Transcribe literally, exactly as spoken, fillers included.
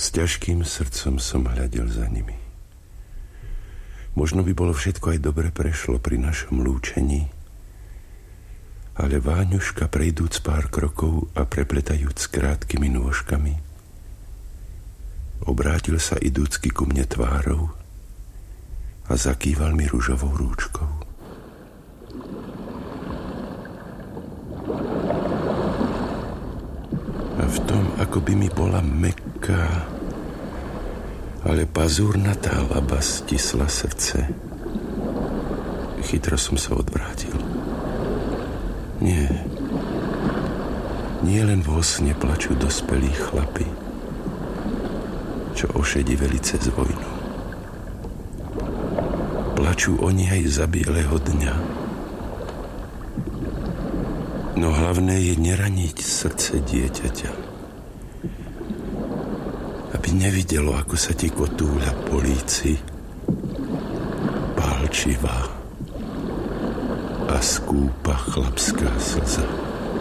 S ťažkým srdcom som hľadel za nimi. Možno by bolo všetko aj dobre prešlo pri našom lúčení, ale Váňuška, prejdúc pár krokov a prepletajúc krátkými nôžkami, obrátil sa idúcky ku mne tvárou a zakýval mi ružovou rúčkou. A v tom, ako by mi bola mäkká, ale pazúrnatá laba stisla srdce. Chytro som sa odvrátil. Nie. Nie len vo sne plačú dospelí chlapi, čo ošediveli cez vojnu. Plačú oni aj za bieleho dňa. No hlavné je neraniť srdce dieťaťa, aby nevidelo, ako sa ti kotúľa po líci pálčivá a skúpa chlapská slza.